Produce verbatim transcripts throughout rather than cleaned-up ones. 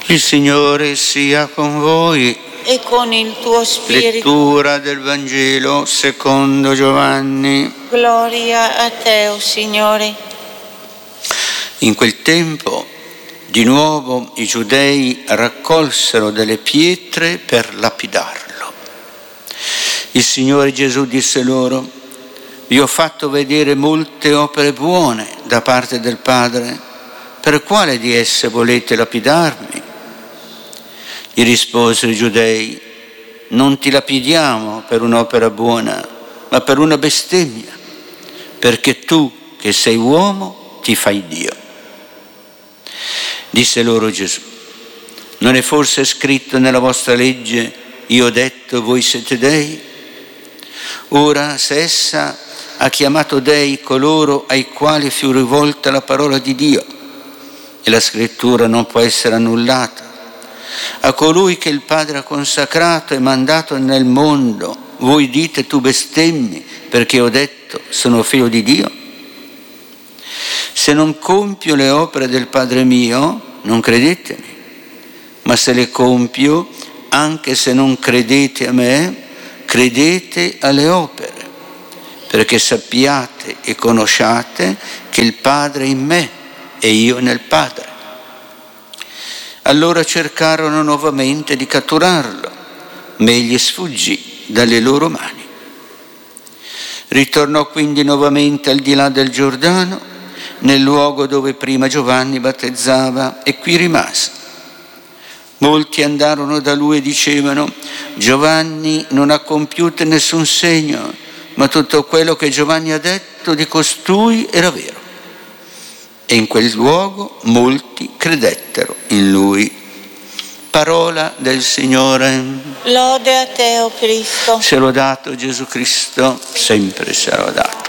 Il Signore sia con voi. E con il tuo spirito. Lettura del Vangelo secondo Giovanni. Gloria a te, o Signore. In quel tempo, di nuovo, i giudei raccolsero delle pietre per lapidarlo. Il Signore Gesù disse loro: vi ho fatto vedere molte opere buone da parte del Padre, per quale di esse volete lapidarmi? Gli risposero i giudei: non ti lapidiamo per un'opera buona, ma per una bestemmia, perché tu, che sei uomo, ti fai Dio. Disse loro Gesù: non è forse scritto nella vostra legge, io ho detto, voi siete dei? Ora, se essa ha chiamato dei coloro ai quali fu rivolta la parola di Dio, e la scrittura non può essere annullata, a colui che il Padre ha consacrato e mandato nel mondo, voi dite tu bestemmi, perché ho detto, sono figlio di Dio? Se non compio le opere del Padre mio, non credetemi, ma se le compio, anche se non credete a me, credete alle opere, perché sappiate e conosciate che il Padre è in me e io nel Padre. Allora cercarono nuovamente di catturarlo, ma egli sfuggì dalle loro mani. Ritornò quindi nuovamente al di là del Giordano, nel luogo dove prima Giovanni battezzava, e qui rimase. Molti andarono da lui e dicevano: Giovanni non ha compiuto nessun segno, ma tutto quello che Giovanni ha detto di costui era vero. E in quel luogo molti credettero in lui. Parola del Signore. Lode a te, o Cristo. Sia lodato Gesù Cristo, sempre sia lodato.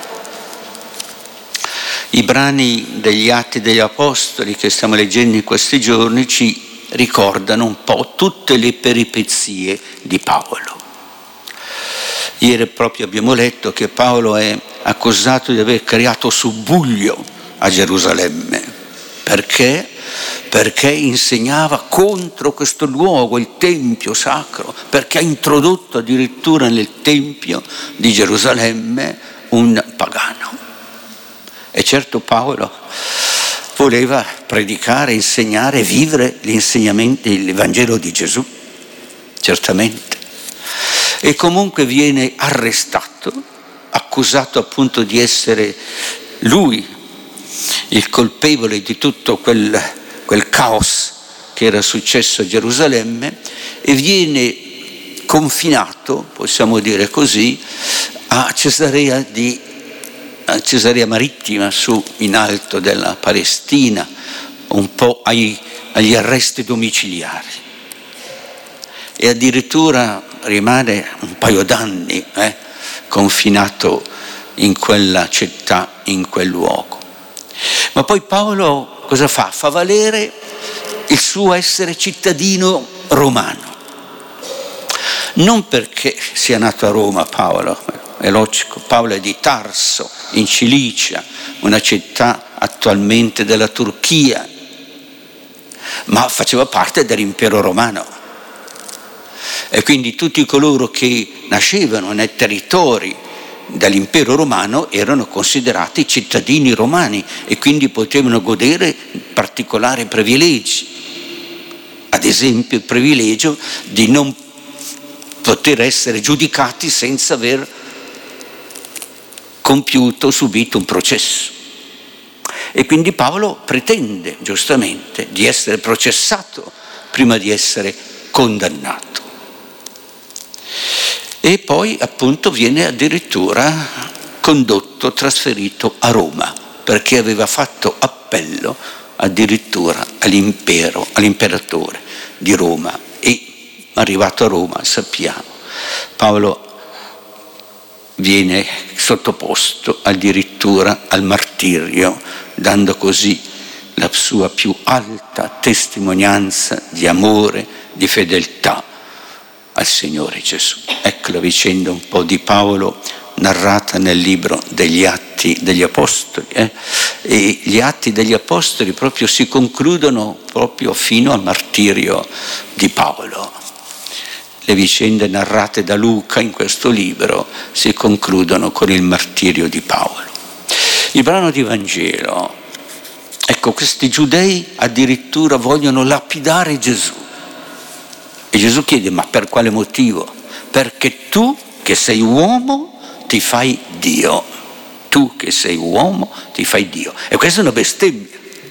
I brani degli Atti degli Apostoli che stiamo leggendo in questi giorni ci ricordano un po' tutte le peripezie di Paolo. Ieri proprio abbiamo letto che Paolo è accusato di aver creato subbuglio a Gerusalemme. Perché? Perché insegnava contro questo luogo, il Tempio sacro, perché ha introdotto addirittura nel Tempio di Gerusalemme un pagano. E certo Paolo voleva predicare, insegnare, vivere l'insegnamento, il Vangelo di Gesù, certamente. E comunque viene arrestato, accusato appunto di essere lui il colpevole di tutto quel, quel caos che era successo a Gerusalemme, e viene confinato, possiamo dire così, a Cesarea, di, a Cesarea Marittima, su in alto della Palestina, un po' ai, agli arresti domiciliari. E addirittura rimane un paio d'anni eh, confinato in quella città, in quel luogo. Ma poi Paolo cosa fa? Fa valere il suo essere cittadino romano. Non perché sia nato a Roma Paolo, è logico, Paolo è di Tarso, in Cilicia, una città attualmente della Turchia, ma faceva parte dell'impero romano. E quindi tutti coloro che nascevano nei territori dall'impero romano erano considerati cittadini romani e quindi potevano godere particolari privilegi. Ad esempio il privilegio di non poter essere giudicati senza aver compiuto, subito un processo. E quindi Paolo pretende giustamente di essere processato prima di essere condannato. E poi appunto viene addirittura condotto, trasferito a Roma, perché aveva fatto appello addirittura all'impero, all'imperatore di Roma. E arrivato a Roma, sappiamo, Paolo viene sottoposto addirittura al martirio, dando così la sua più alta testimonianza di amore, di fedeltà al Signore Gesù. Ecco la vicenda un po' di Paolo narrata nel libro degli Atti degli Apostoli, eh? E gli Atti degli Apostoli proprio si concludono proprio fino al martirio di Paolo. Le vicende narrate da Luca in questo libro si concludono con il martirio di Paolo. Il brano di Vangelo, ecco, questi giudei addirittura vogliono lapidare Gesù. E Gesù chiede: ma per quale motivo? Perché tu che sei uomo ti fai Dio. Tu che sei uomo ti fai Dio. E questa è una bestemmia.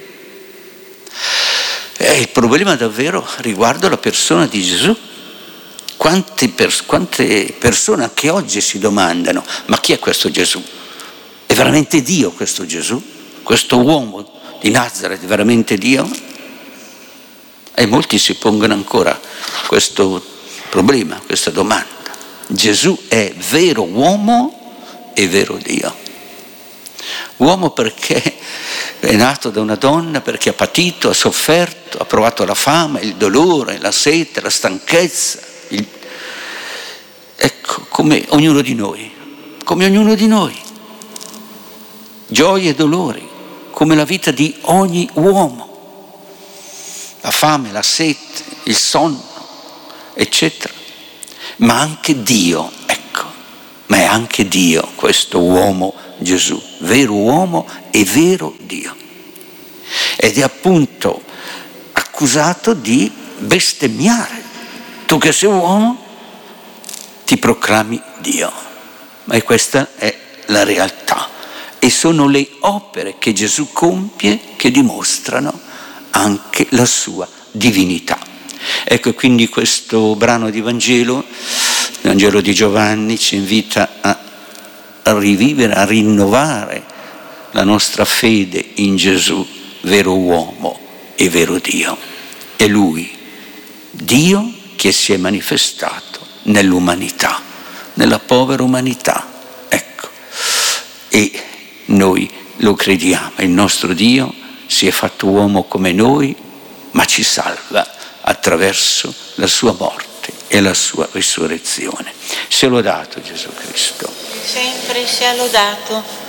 E il problema davvero riguarda la persona di Gesù. Quante, pers- quante persone anche oggi si domandano: ma chi è questo Gesù? È veramente Dio questo Gesù? Questo uomo di Nazareth è veramente Dio? E molti si pongono ancora questo problema, questa domanda. Gesù è vero uomo e vero Dio. Uomo perché è nato da una donna, perché ha patito, ha sofferto, ha provato la fame, il dolore, la sete, la stanchezza. Il... Ecco, come ognuno di noi, come ognuno di noi. Gioie e dolori, come la vita di ogni uomo. La fame, la sete, il sonno, eccetera. Ma anche Dio, ecco, ma è anche Dio questo uomo Gesù, vero uomo e vero Dio. Ed è appunto accusato di bestemmiare. Tu che sei uomo ti proclami Dio. Ma questa è la realtà. E sono le opere che Gesù compie che dimostrano anche la sua divinità. Ecco, quindi questo brano di Vangelo, il Vangelo di Giovanni, ci invita a, a rivivere, a rinnovare la nostra fede in Gesù, vero uomo e vero Dio. È Lui, Dio che si è manifestato nell'umanità, nella povera umanità. Ecco, e noi lo crediamo, il nostro Dio si è fatto uomo come noi, ma ci salva attraverso la sua morte e la sua risurrezione. Sia lodato Gesù Cristo. Sempre sia lodato.